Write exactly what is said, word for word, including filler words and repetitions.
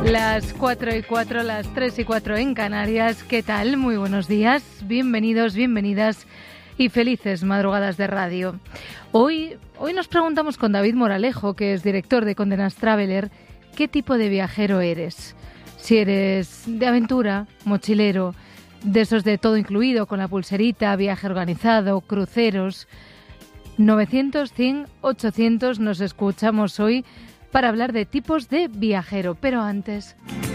Las cuatro y cuatro, las tres y cuatro en Canarias. ¿Qué tal? Muy buenos días, bienvenidos, bienvenidas y felices madrugadas de radio. Hoy, hoy nos preguntamos con David Moralejo, que es director de Condé Nast Traveler, ¿qué tipo de viajero eres? Si eres de aventura, mochilero, de esos de todo incluido, con la pulserita, viaje organizado, cruceros. novecientos, cien, ochocientos nos escuchamos hoy para hablar de tipos de viajero. Pero antes...